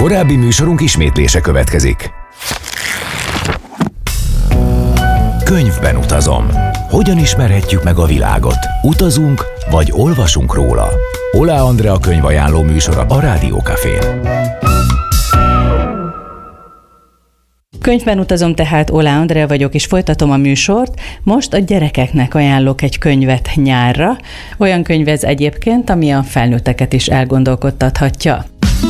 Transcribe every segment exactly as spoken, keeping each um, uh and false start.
Korábbi műsorunk ismétlése következik. Könyvben utazom. Hogyan ismerhetjük meg a világot? Utazunk, vagy olvasunk róla? Oláh Andrea könyvajánló műsora a Rádió Cafén. Könyvben utazom, tehát Oláh Andrea vagyok, és folytatom a műsort. Most a gyerekeknek ajánlok egy könyvet nyárra. Olyan könyv ez egyébként, ami a felnőtteket is elgondolkodtathatja.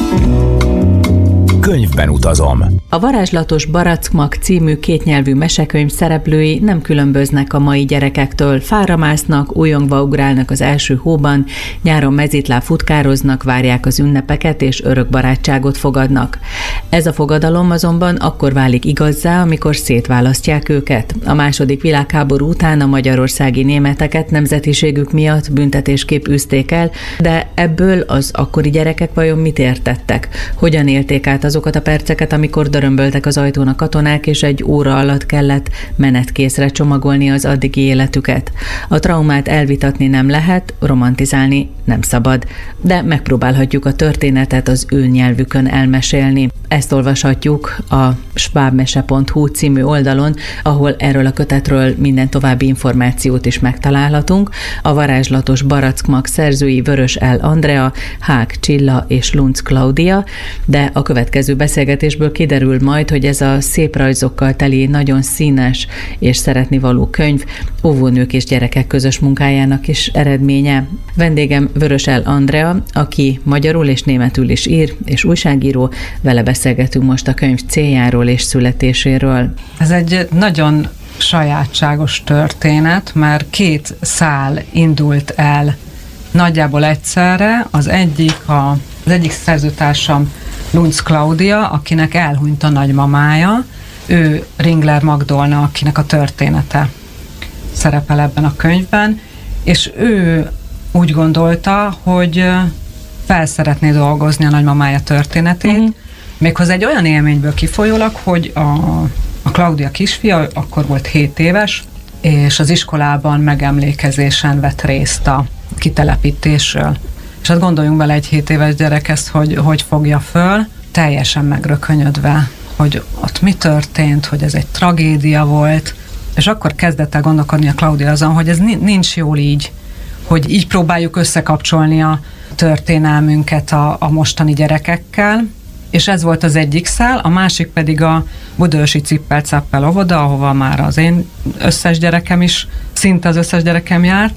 Könyvben utazom. A Varázslatos Barackmak című kétnyelvű mesekönyv szereplői nem különböznek a mai gyerekektől. Fára másznak, újongva ugrálnak az első hóban, nyáron mezitláb futkároznak, várják az ünnepeket és örök barátságot fogadnak. Ez a fogadalom azonban akkor válik igazzá, amikor szétválasztják őket. A második világháború után a magyarországi németeket nemzetiségük miatt büntetésképp űzték el, de ebből az akkori gyerekek vajon mit értettek? Hogyan élték át azokat a perceket, amikor dörömböltek az ajtón a katonák, és egy óra alatt kellett menetkészre csomagolni az addigi életüket. A traumát elvitatni nem lehet, romantizálni nem szabad, de megpróbálhatjuk a történetet az ő nyelvükön elmesélni. Ezt olvashatjuk a schwabmese pont hu című oldalon, ahol erről a kötetről minden további információt is megtalálhatunk. A Varázslatos Barackmak szerzői Vörös L. Andrea, Hák Csilla és Lunc Klaudia, de a következő beszélgetésből kiderül majd, hogy ez a szép rajzokkal teli, nagyon színes és szeretnivaló könyv óvónők és gyerekek közös munkájának is eredménye. Vendégem Vörös L. Andrea, aki magyarul és németül is ír, és újságíró. Vele beszélgetünk most a könyv céljáról és születéséről. Ez egy nagyon sajátságos történet, mert két szál indult el nagyjából egyszerre. Az egyik, a, az egyik szerzőtársam Lunc Klaudia, akinek elhunyt a nagymamája, ő Ringler Magdolna, akinek a története szerepel ebben a könyvben, és ő úgy gondolta, hogy fel szeretné dolgozni a nagymamája történetét, mm-hmm. méghozzá egy olyan élményből kifolyólag, hogy a, a Klaudia kisfia akkor volt hét éves, és az iskolában megemlékezésen vett részt a kitelepítésről. És hát gondoljunk bele, egy hét éves gyerek ezt, hogy, hogy fogja föl, teljesen megrökönyödve, hogy ott mi történt, hogy ez egy tragédia volt, és akkor kezdett el gondolkodni a Klaudia azon, hogy ez nincs jól így, hogy így próbáljuk összekapcsolni a történelmünket a, a mostani gyerekekkel, és ez volt az egyik szál, a másik pedig a Budaörsi Cippel-Cappel óvoda, ahova már az én összes gyerekem is, szinte az összes gyerekem járt,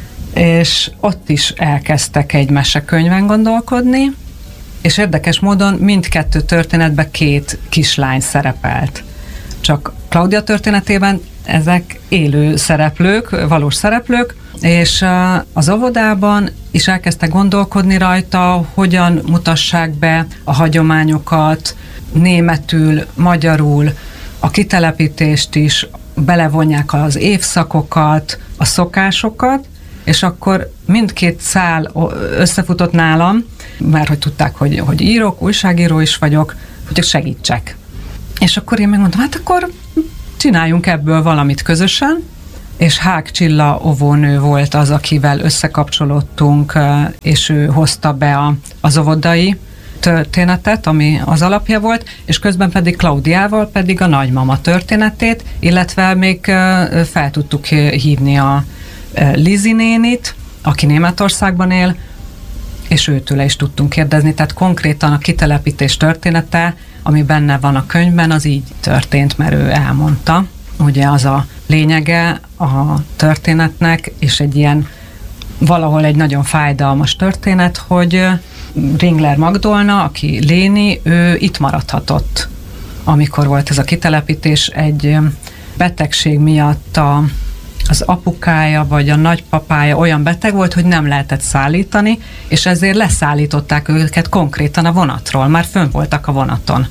és ott is elkezdtek egy mesekönyven gondolkodni, és érdekes módon mindkettő történetben két kislány szerepelt. Csak Klaudia történetében ezek élő szereplők, valós szereplők, és az óvodában is elkezdtek gondolkodni rajta, hogyan mutassák be a hagyományokat, németül, magyarul, a kitelepítést is, belevonják az évszakokat, a szokásokat, és akkor mindkét szál összefutott nálam, mert hogy tudták, hogy, hogy írok, újságíró is vagyok, hogy segítsek. És akkor én megmondtam, hát akkor csináljunk ebből valamit közösen, és Hák Csilla óvónő volt az, akivel összekapcsolódtunk, és ő hozta be a, az óvodai történetet, ami az alapja volt, és közben pedig Klaudiával pedig a nagymama történetét, illetve még fel tudtuk hívni a Lizi nénit, aki Németországban él, és őtőle is tudtunk kérdezni, tehát konkrétan a kitelepítés története, ami benne van a könyvben, az így történt, mert ő elmondta. Ugye az a lényege a történetnek, és egy ilyen valahol egy nagyon fájdalmas történet, hogy Ringler Magdolna, aki Léni, ő itt maradhatott, amikor volt ez a kitelepítés, egy betegség miatt a az apukája vagy a nagypapája olyan beteg volt, hogy nem lehetett szállítani, és ezért leszállították őket konkrétan a vonatról, már fönn voltak a vonaton.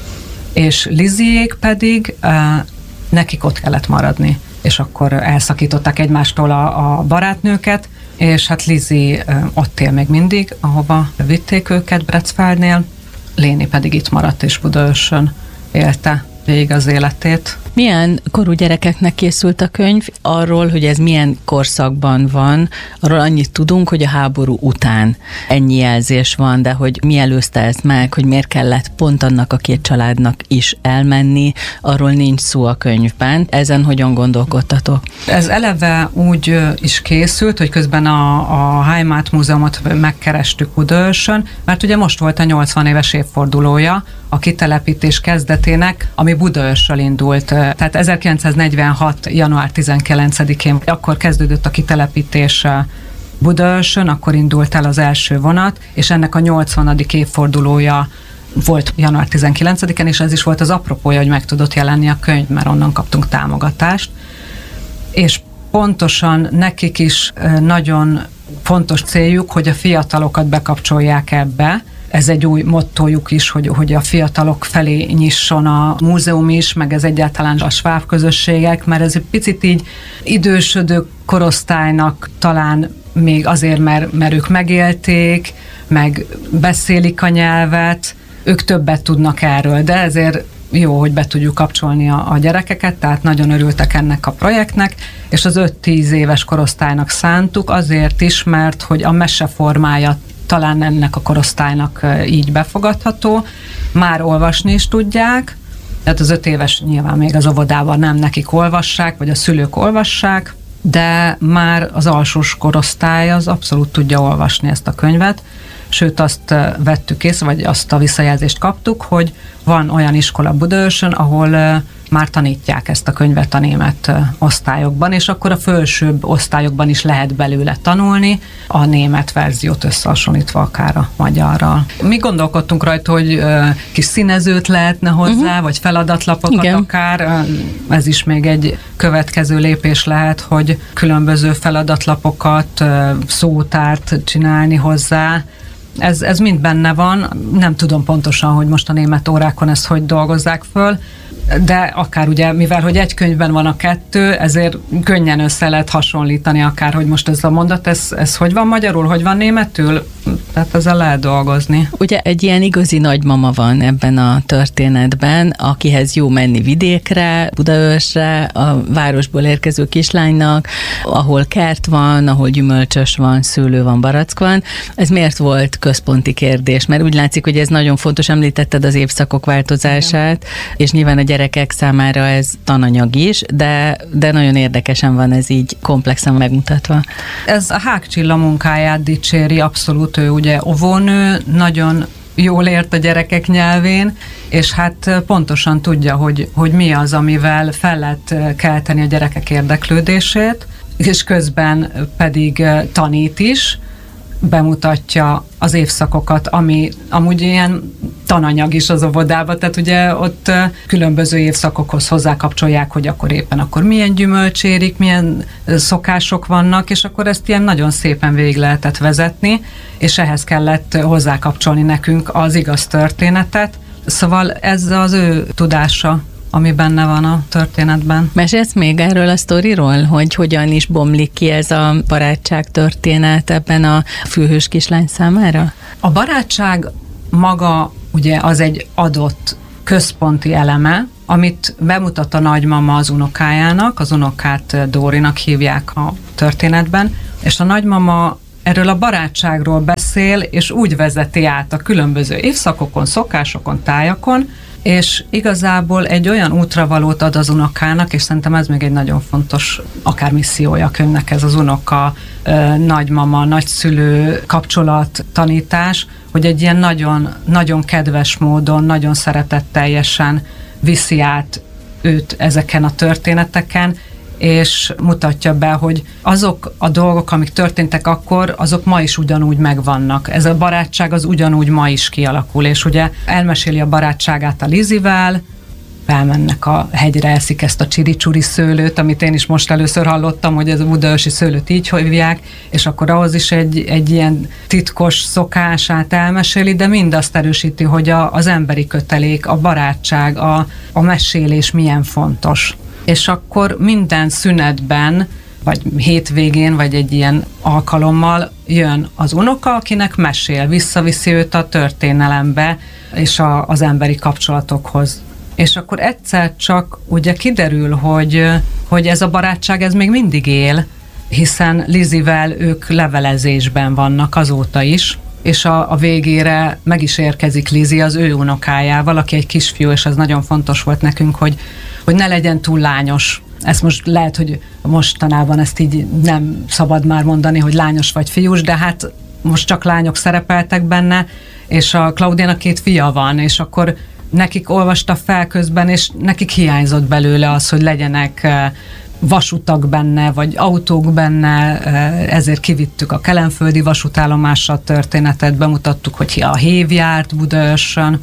És Liziék pedig uh, nekik ott kellett maradni, és akkor elszakították egymástól a, a barátnőket, és hát Lizi uh, ott él még mindig, ahova vitték őket Brecfeldnél, Léni pedig itt maradt, és Budaörsön élte végig az életét. Milyen korú gyerekeknek készült a könyv? Arról, hogy ez milyen korszakban van, arról annyit tudunk, hogy a háború után ennyi jelzés van, de hogy mi előzte ezt meg, hogy miért kellett pont annak a két családnak is elmenni, arról nincs szó a könyvben. Ezen hogyan gondolkodtatok? Ez eleve úgy is készült, hogy közben a, a Heimat Múzeumot megkerestük Budaörsön, mert ugye most volt a nyolcvan éves évfordulója a kitelepítés kezdetének, ami Budaörsről indult. Tehát ezerkilencszáznegyvenhat. január tizenkilencedikén akkor kezdődött a kitelepítés Budaörsön, akkor indult el az első vonat, és ennek a nyolcvanadik évfordulója volt január tizenkilencedikén, és ez is volt az apropója, hogy meg tudott jelenni a könyv, mert onnan kaptunk támogatást. És pontosan nekik is nagyon fontos céljuk, hogy a fiatalokat bekapcsolják ebbe. Ez egy új mottójuk is, hogy, hogy a fiatalok felé nyisson a múzeum is, meg ez egyáltalán a sváb közösségek, mert ez egy picit így idősödő korosztálynak talán még azért, mert, mert ők megélték, meg beszélik a nyelvet, ők többet tudnak erről, de ezért jó, hogy be tudjuk kapcsolni a, a gyerekeket, tehát nagyon örültek ennek a projektnek, és az öt-tíz éves korosztálynak szántuk azért is, mert hogy a mese formája talán ennek a korosztálynak így befogadható. Már olvasni is tudják, tehát az öt éves nyilván még az óvodában nem nekik olvassák, vagy a szülők olvassák, de már az alsós korosztály az abszolút tudja olvasni ezt a könyvet, sőt azt vettük észre, vagy azt a visszajelzést kaptuk, hogy van olyan iskola Budaörsön, ahol már tanítják ezt a könyvet a német osztályokban, és akkor a felsőbb osztályokban is lehet belőle tanulni, a német verziót összehasonlítva akár a magyarral. Mi gondolkodtunk rajta, hogy kis színezőt lehetne hozzá, uh-huh. vagy feladatlapokat Igen. akár. Ez is még egy következő lépés lehet, hogy különböző feladatlapokat, szótárt csinálni hozzá. Ez, ez mind benne van. Nem tudom pontosan, hogy most a német órákon ezt hogy dolgozzák föl, de akár ugye, mivel hogy egy könyvben van a kettő, ezért könnyen össze lehet hasonlítani akár, hogy most ez a mondat, ez, ez hogy van magyarul, hogy van németül, tehát ezzel lehet dolgozni. Ugye egy ilyen igazi nagymama van ebben a történetben, akihez jó menni vidékre, Budaörsre, a városból érkező kislánynak, ahol kert van, ahol gyümölcsös van, szőlő van, barack van. Ez miért volt központi kérdés? Mert úgy látszik, hogy ez nagyon fontos, említetted az évszakok változását, Igen. és nyilván a gyerekek számára ez tananyag is, de, de nagyon érdekesen van ez így komplexen megmutatva. Ez a Hák Csilla munkáját dicséri, abszolút, ő ugye óvónő, nagyon jól ért a gyerekek nyelvén, és hát pontosan tudja, hogy, hogy mi az, amivel fel lehet kelteni a gyerekek érdeklődését, és közben pedig tanít is, bemutatja az évszakokat, ami amúgy ilyen tananyag is az óvodában, tehát ugye ott különböző évszakokhoz hozzákapcsolják, hogy akkor éppen akkor milyen gyümölcsérik, milyen szokások vannak, és akkor ezt ilyen nagyon szépen végig lehetett vezetni, és ehhez kellett hozzákapcsolni nekünk az igaz történetet. Szóval ez az ő tudása, ami benne van a történetben. Mesélsz még erről a sztoriról, hogy hogyan is bomlik ki ez a barátság történet ebben a fülhős kislány számára? A barátság maga ugye az egy adott központi eleme, amit bemutat a nagymama az unokájának, az unokát Dórinak hívják a történetben, és a nagymama erről a barátságról beszél, és úgy vezeti át a különböző évszakokon, szokásokon, tájakon, és igazából egy olyan útravalót ad az unokának, és szerintem ez még egy nagyon fontos, akár missziója a könyvnek, ez az unoka, nagymama, nagyszülő kapcsolat, tanítás, hogy egy ilyen nagyon, nagyon kedves módon, nagyon szeretetteljesen viszi át őt ezeken a történeteken, és mutatja be, hogy azok a dolgok, amik történtek akkor, azok ma is ugyanúgy megvannak. Ez a barátság az ugyanúgy ma is kialakul, és ugye elmeséli a barátságát a Lizivel, felmennek a hegyre, eszik ezt a csiricsuri szőlőt, amit én is most először hallottam, hogy ez a budaörsi szőlőt így hívják, és akkor ahhoz is egy, egy ilyen titkos szokását elmeséli, de mindazt erősíti, hogy a, az emberi kötelék, a barátság, a, a mesélés milyen fontos. És akkor minden szünetben, vagy hétvégén, vagy egy ilyen alkalommal jön az unoka, akinek mesél, visszaviszi őt a történelembe, és a, az emberi kapcsolatokhoz. és akkor egyszer csak ugye kiderül, hogy, hogy ez a barátság ez még mindig él, hiszen Lizivel ők levelezésben vannak azóta is, és a, a végére meg is érkezik Lizi az ő unokájával, aki egy kisfiú, és ez nagyon fontos volt nekünk, hogy, hogy ne legyen túl lányos. Ezt most lehet, hogy mostanában ezt így nem szabad már mondani, hogy lányos vagy fiús, de hát most csak lányok szerepeltek benne, és a Klaudiának két fia van, és akkor nekik olvasta fel közben, és nekik hiányzott belőle az, hogy legyenek vasutak benne, vagy autók benne, ezért kivittük a kelenföldi vasútállomásra történetet, bemutattuk, hogy a hév járt Budaörsön.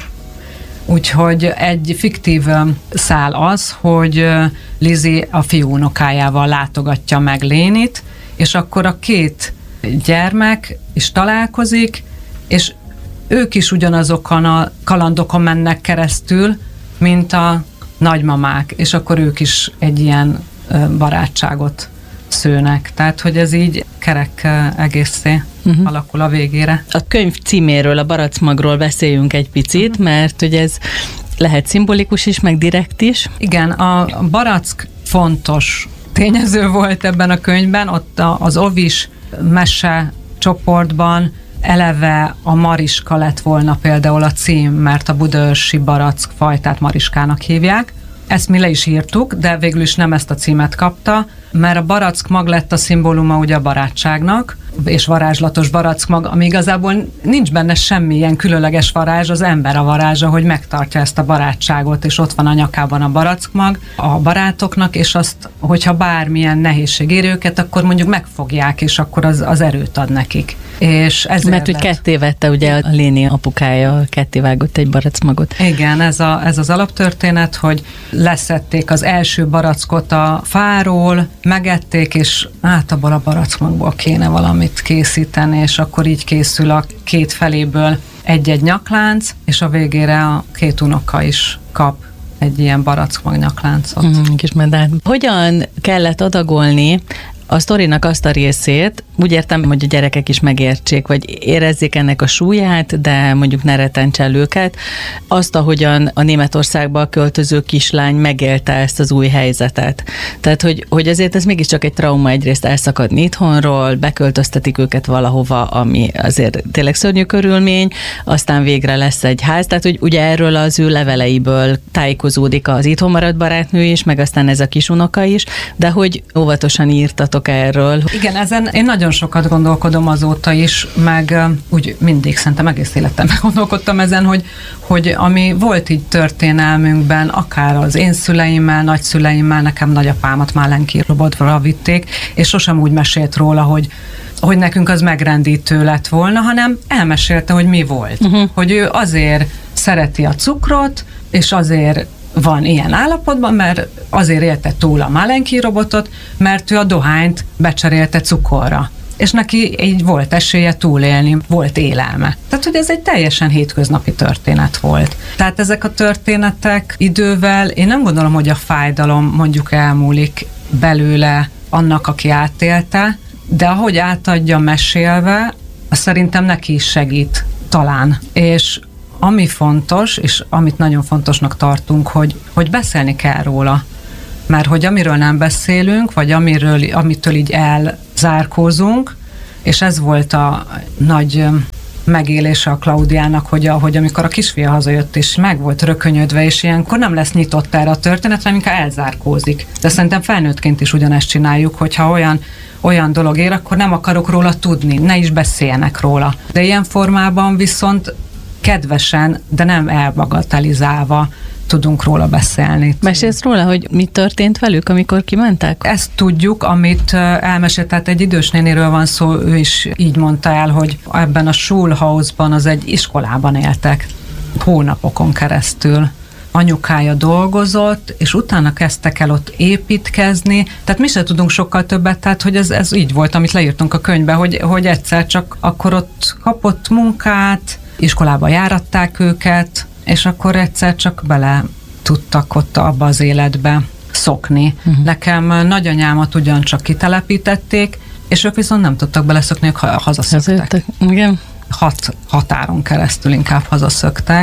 Úgyhogy egy fiktív szál az, hogy Lizi a fiúunokájával látogatja meg Lénit, és akkor a két gyermek is találkozik, és ők is ugyanazokon a kalandokon mennek keresztül, mint a nagymamák, és akkor ők is egy ilyen barátságot szőnek. Tehát, hogy ez így kerek egészé uh-huh. alakul a végére. A könyv címéről, a Barackmagról beszéljünk egy picit, uh-huh. mert hogy ez lehet szimbolikus is, meg direkt is. Igen, a barack fontos tényező volt ebben a könyvben, ott az Ovis mese csoportban eleve a mariska lett volna például a cím, mert a budaörsi barack fajtát mariskának hívják. Ezt mi le is írtuk, de végül is nem ezt a címet kapta, mert a barackmag lett a szimbóluma ugye a barátságnak, és varázslatos barackmag, ami igazából nincs benne semmilyen különleges varázs, az ember a varázsa, hogy megtartja ezt a barátságot, és ott van a nyakában a barackmag a barátoknak, és azt, hogyha bármilyen nehézség ér őket, akkor mondjuk megfogják, és akkor az, az erőt ad nekik. És ezért mert hogy ketté vette ugye a Léni apukája, ketté vágott egy barackmagot. Igen, ez, a, ez az alaptörténet, hogy leszették az első barackot a fáról, megették, és hát abból a barackmagból kéne valamit készíteni, és akkor így készül a két feléből egy-egy nyaklánc, és a végére a két unoka is kap egy ilyen barackmag nyakláncot. Mm, kis medál. Hogyan kellett adagolni a sztorinak azt a részét, úgy értem, hogy a gyerekek is megértsék, vagy érezzék ennek a súlyát, de mondjuk ne retentse el őket, azt, ahogyan a Németországba költöző kislány megélte ezt az új helyzetet. Tehát, hogy, hogy azért ez mégiscsak egy trauma egyrészt elszakadni itthonról, beköltöztetik őket valahova, ami azért tényleg szörnyű körülmény, aztán végre lesz egy ház, tehát, hogy ugye erről az ő leveleiből tájékozódik az itthon maradt barátnő is, meg aztán ez a kisunoka is, de hogy óvatosan írtatok erről. Igen, ezen én nagyon sokat gondolkodom azóta is, meg úgy mindig szerintem egész életemben gondolkodtam ezen, hogy, hogy ami volt így történelmünkben, akár az én szüleimmel, nagyszüleimmel, nekem nagyapámat Málenki robotra vitték, és sosem úgy mesélt róla, hogy hogy nekünk az megrendítő lett volna, hanem elmesélte, hogy mi volt. Uh-huh. Hogy ő azért szereti a cukrot, és azért van ilyen állapotban, mert azért élte túl a Málenki robotot, mert ő a dohányt becserélte cukorra. És neki így volt esélye túlélni, volt élelme. Tehát, hogy ez egy teljesen hétköznapi történet volt. Tehát ezek a történetek idővel, én nem gondolom, hogy a fájdalom mondjuk elmúlik belőle annak, aki átélte, de ahogy átadja mesélve, az szerintem neki is segít talán. És ami fontos, és amit nagyon fontosnak tartunk, hogy, hogy beszélni kell róla. Mert hogy amiről nem beszélünk, vagy amiről, amitől így elzárkózunk, és ez volt a nagy megélése a Klaudiának, hogy, a, hogy amikor a kisfia hazajött, és meg volt rökönyödve, és ilyenkor nem lesz nyitott erre a történetre, hanem inkább elzárkózik. De szerintem felnőttként is ugyanezt csináljuk, hogyha olyan, olyan dolog ér, akkor nem akarok róla tudni, ne is beszéljenek róla. De ilyen formában viszont kedvesen, de nem elbagatelizálva tudunk róla beszélni. Mesélsz róla, hogy mi történt velük, amikor kimentek? Ezt tudjuk, amit elmesélt, tehát egy idős néniről van szó, ő is így mondta el, hogy ebben a Schulhausban, az egy iskolában éltek hónapokon keresztül. Anyukája dolgozott, és utána kezdtek el ott építkezni, tehát mi se tudunk sokkal többet, tehát hogy ez, ez így volt, amit leírtunk a könyvbe, hogy, hogy egyszer csak akkor ott kapott munkát, iskolába járatták őket, és akkor egyszer csak bele tudtak ott abba az életbe szokni. Uh-huh. Nekem nagyanyámat ugyancsak kitelepítették, és ők viszont nem tudtak beleszokni, ők hazaszöktek. Igen. Hat határon keresztül inkább hazaszöktek,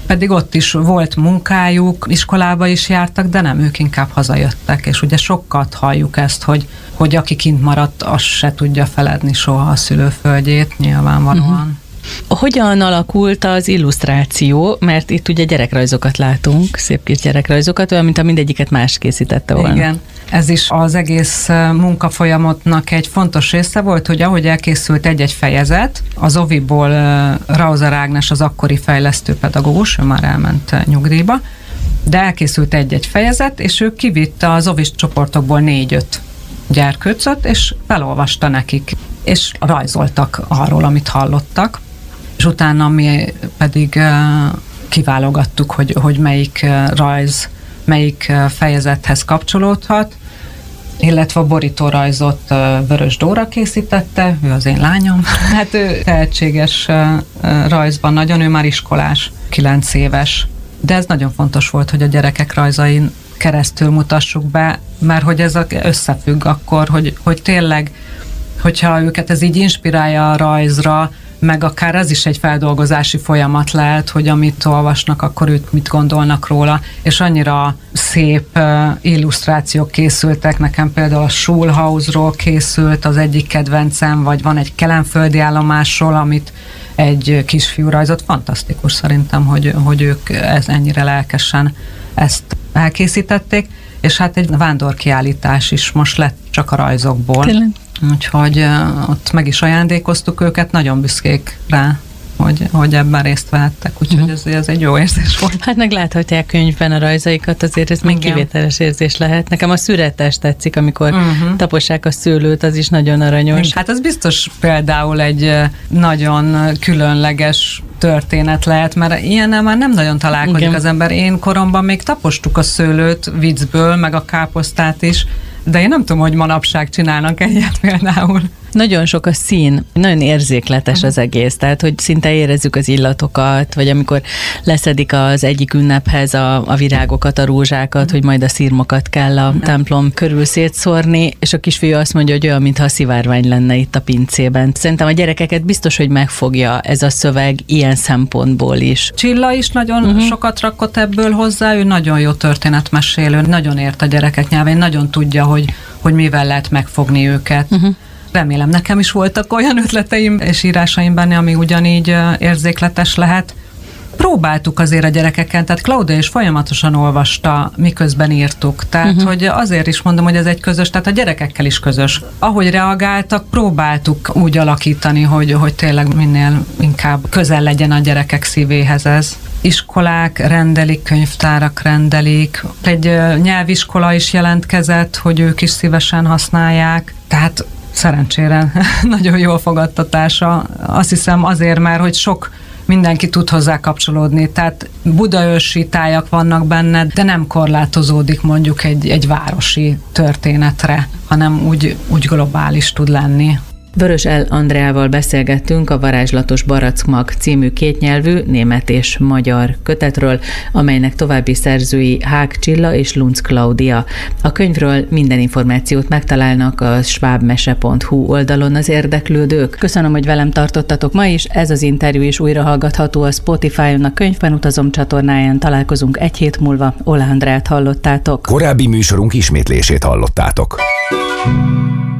pedig ott is volt munkájuk, iskolába is jártak, de nem, ők inkább hazajöttek, és ugye sokat halljuk ezt, hogy, hogy aki kint maradt, az se tudja feledni soha a szülőföldjét, nyilvánvalóan. Uh-huh. Hogyan alakult az illusztráció, mert itt ugye gyerekrajzokat látunk, szép kis gyerekrajzokat, olyan, mint a mindegyiket más készítette volna. Igen, ez is az egész munkafolyamatnak egy fontos része volt, hogy ahogy elkészült egy-egy fejezet, az oviból Rauzer Ágnes, az akkori fejlesztőpedagógus, ő már elment nyugdíjba, de elkészült egy-egy fejezet, és ő kivitte az ovis csoportokból négy-öt gyerkőcöt, és felolvasta nekik, és rajzoltak arról, amit hallottak, és utána mi pedig kiválogattuk, hogy, hogy melyik rajz, melyik fejezethez kapcsolódhat, illetve a borítórajzot Vörös Dóra készítette, ő az én lányom. Hát ő tehetséges rajzban nagyon, ő már iskolás, kilenc éves. De ez nagyon fontos volt, hogy a gyerekek rajzain keresztül mutassuk be, mert hogy ez összefügg akkor, hogy, hogy tényleg, hogyha őket ez így inspirálja a rajzra, meg akár ez is egy feldolgozási folyamat lehet, hogy amit olvasnak, akkor ők mit gondolnak róla, és annyira szép uh, illusztrációk készültek, nekem például a Schulhausról készült az egyik kedvencem, vagy van egy kelenföldi állomásról, amit egy kisfiú rajzott, fantasztikus szerintem, hogy, hogy ők ez ennyire lelkesen ezt elkészítették, és hát egy vándorkiállítás is most lett csak a rajzokból. Tényleg? Úgyhogy uh, ott meg is ajándékoztuk őket, nagyon büszkék rá, hogy, hogy ebben részt vehettek, úgyhogy uh-huh. ez, ez egy jó érzés volt. Hát meg láthatják könyvben a rajzaikat, azért ez még kivételes érzés lehet. Nekem a szüretes tetszik, amikor uh-huh. tapossák a szőlőt, az is nagyon aranyos. Hát az biztos például egy nagyon különleges történet lehet, mert ilyennel már nem nagyon találkozik Igen. az ember. Én koromban még tapostuk a szőlőt viccből, meg a káposztát is, de én nem tudom, hogy manapság csinálnak egyet például. Nagyon sok a szín, nagyon érzékletes az egész, tehát hogy szinte érezzük az illatokat, vagy amikor leszedik az egyik ünnephez a, a virágokat, a rózsákat, hogy majd a szirmokat kell a templom körül szétszórni, és a kisfiú azt mondja, hogy olyan, mintha a szivárvány lenne itt a pincében. Szerintem a gyerekeket biztos, hogy megfogja ez a szöveg ilyen szempontból is. Csilla is nagyon uh-huh. sokat rakott ebből hozzá, ő nagyon jó történetmesélő, nagyon ért a gyerekek nyelvén, nagyon tudja, hogy, hogy mivel lehet megfogni őket. Uh-huh. Remélem, nekem is voltak olyan ötleteim és írásaim benne, ami ugyanígy érzékletes lehet. Próbáltuk azért a gyerekeken, tehát Claudia is folyamatosan olvasta, miközben írtuk. Tehát, uh-huh. hogy azért is mondom, hogy ez egy közös, tehát a gyerekekkel is közös. Ahogy reagáltak, próbáltuk úgy alakítani, hogy, hogy tényleg minél inkább közel legyen a gyerekek szívéhez ez. Iskolák rendelik, könyvtárak rendelik. Egy nyelviskola is jelentkezett, hogy ők is szívesen használják. Tehát szerencsére nagyon jó fogadtatása. Azt hiszem azért már, hogy sok mindenki tud hozzá kapcsolódni. Tehát budaörsi tájak vannak benne, de nem korlátozódik mondjuk egy, egy városi történetre, hanem úgy, úgy globális tud lenni. Vörös L. Andreával beszélgettünk a Varázslatos Barackmag című kétnyelvű német és magyar kötetről, amelynek további szerzői Hák Csilla és Lunc Klaudia. A könyvről minden információt megtalálnak a svábmese pont hu oldalon az érdeklődők. Köszönöm, hogy velem tartottatok ma is, ez az interjú is újra hallgatható a Spotify-on, a Könyvben utazom csatornáján. Találkozunk egy hét múlva. Ola Andrát hallottátok. Korábbi műsorunk ismétlését hallottátok.